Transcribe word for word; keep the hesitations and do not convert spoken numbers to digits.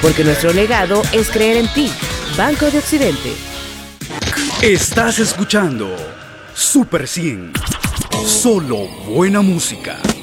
porque nuestro legado es creer en ti. Banco de Occidente. Estás escuchando Super cien. Solo buena música.